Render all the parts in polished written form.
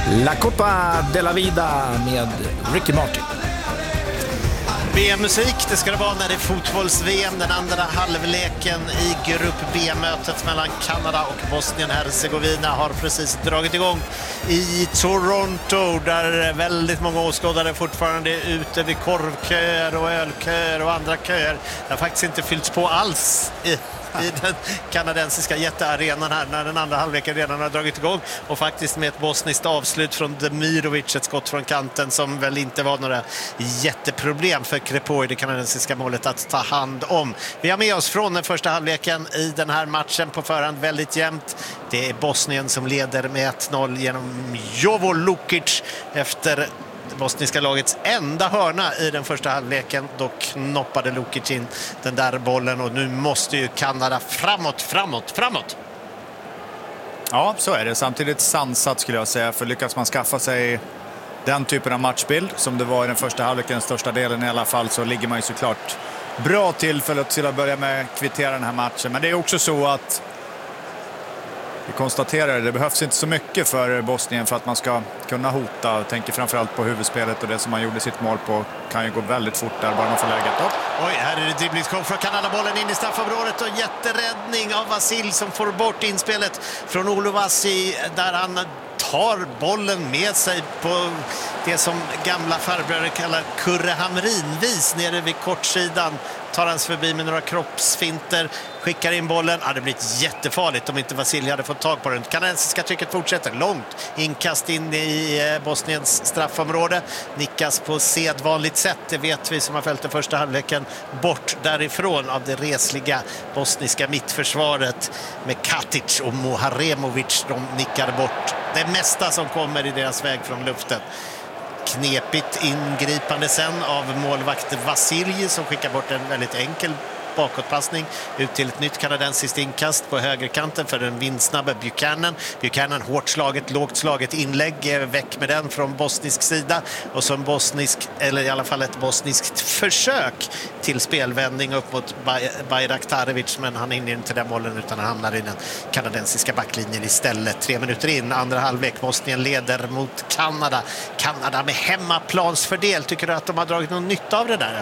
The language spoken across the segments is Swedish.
La Copa de la Vida med Ricky Martin. VM-musik, det ska det vara när det är fotbolls-VM. Den andra halvleken i grupp B-mötet mellan Kanada och Bosnien-Hercegovina har precis dragit igång i Toronto, där väldigt många åskådare fortfarande är ute vid korvköer och ölköer och andra köer. Det har faktiskt inte fyllts på alls i den kanadensiska jättearenan här när den andra halvleken redan har dragit igång, och faktiskt med ett bosniskt avslut från Demirovic, ett skott från kanten som väl inte var några jätteproblem för Crepoj, det kanadensiska målet, att ta hand om. Vi har med oss från den första halvleken i den här matchen på förhand väldigt jämnt. Det är Bosnien som leder med 1-0 genom Jovo Lukic efter bosniska lagets enda hörna i den första halvleken. Då knoppade Lukic in den där bollen, och nu måste ju Kanada framåt. Ja, så är det. Samtidigt sansat skulle jag säga, för lyckas man skaffa sig den typen av matchbild som det var i den första halvleken, största delen i alla fall, så ligger man ju såklart bra till att börja med kvittera den här matchen. Men det är också så att vi konstaterar det behövs inte så mycket för Bosnien för att man ska kunna hota. Jag tänker framförallt på huvudspelet, och det som man gjorde sitt mål på kan ju gå väldigt fort där bara man får läget upp. Oj, här är det dribblingskom från Kanada, bollen in i straffområdet och jätteräddning av Vasil som får bort inspelet från Oluvasi, där han tar bollen med sig på det som gamla farbröder kallar Kurrehamrinvis nere vid kortsidan. Tar hans förbi med några kroppsfinter, skickar in bollen. Det blir jättefarligt om inte Vasilij hade fått tag på den. Kanadensiska trycket fortsätter långt. Inkast in i Bosniens straffområde. Nickas på sedvanligt sätt, det vet vi som har följt den första halvleken. Bort därifrån av det resliga bosniska mittförsvaret med Katic och Moharemovic. De nickar bort det mesta som kommer i deras väg från luften. Knepigt ingripande sen av målvakt Vasilij som skickar bort en väldigt enkel bakåtpassning ut till ett nytt kanadensiskt inkast på högerkanten för den vindsnabba Buchanan hårt slaget, lågt slaget inlägg, väck med den från bosnisk sida, och så en bosnisk, eller i alla fall ett bosniskt försök till spelvändning upp mot Bayraktarevic, men han hinner inte den bollen utan han hamnar i den kanadensiska backlinjen istället. 3 minuter in, andra halvlek, Bosnien leder mot Kanada med hemmaplansfördel. Tycker du att de har dragit någon nytta av det där?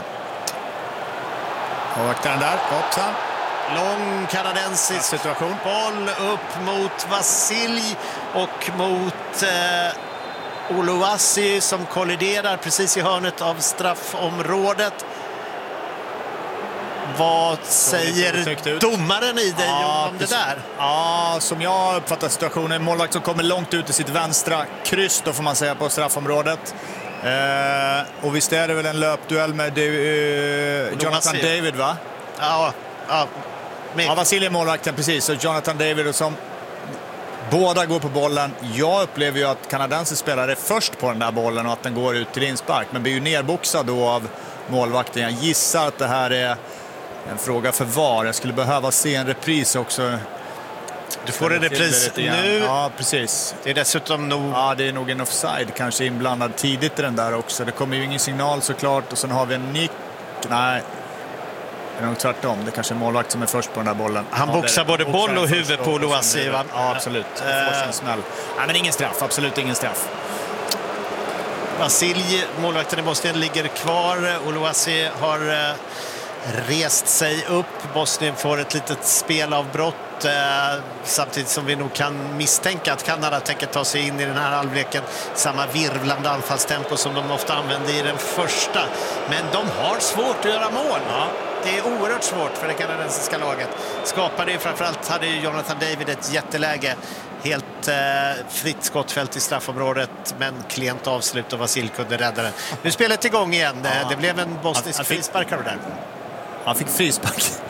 Och vaktar den där, hoppsan. Lång kanadensisk situation. Boll upp mot Vasilij och mot Oluvasi som kolliderar precis i hörnet av straffområdet. Vad säger domaren i dig om det där? Ja, som jag uppfattar situationen, målvakt som kommer långt ut i sitt vänstra kryss, då får man säga, på straffområdet. Och visst är det väl en löpduell med Jonathan David, va? Ja, Vasilij är målvakten, precis. Och Jonathan David, och som båda går på bollen. Jag upplever ju att kanadensisk spelare är först på den där bollen och att den går ut till inspark, men blir ju nerboxad då av målvakten. Jag gissar att det här är en fråga för VAR. Jag skulle behöva se en repris också. Du får en repris nu. Ja, precis. Det är dessutom nog... Ja, det är nog en offside kanske inblandad tidigt i den där också. Det kommer ju ingen signal såklart. Och sen har vi en nick. Nej, det är nog tvärtom. Det är kanske en målvakt som är först på den där bollen. Han boxar både boll och huvud på Oluvasi, va? Ja, absolut. Det får en smäll. Nej, men ingen straff. Absolut ingen straff. Vasilij, målvakten i Bosnien, ligger kvar. Oluvasi har rest sig upp. Bosnien får ett litet spelavbrott. Samtidigt som vi nog kan misstänka att Kanada tänker ta sig in i den här halvleken samma virvlande anfallstempo som de ofta använde i den första. Men de har svårt att göra mål. Ja. Det är oerhört svårt för det kanadensiska laget. Skapade ju, framförallt hade ju Jonathan David ett jätteläge. Helt fritt skottfält i straffområdet, men klent avslut och Vasil kunde rädda den. Nu är spelet igång igen. Det blev en bosnisk frispark där. Han fick frispark.